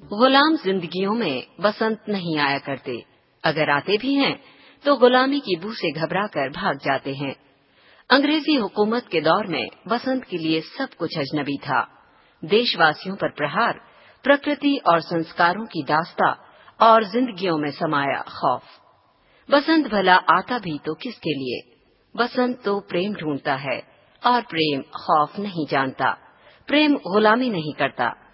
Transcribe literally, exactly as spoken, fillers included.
गुलाम जिंदगियों में बसंत नहीं आया करते, अगर आते भी हैं तो गुलामी की बू से घबराकर भाग जाते हैं। अंग्रेजी हुकूमत के दौर में बसंत के लिए सब कुछ अजनबी था। देशवासियों पर प्रहार, प्रकृति और संस्कारों की दास्ता और जिंदगियों में समाया खौफ। बसंत भला आता भी तो किसके लिए? बसंत तो प्रेम ढूंढता है और प्रेम खौफ नहीं जानता। प्रेम गुलामी नहीं करता,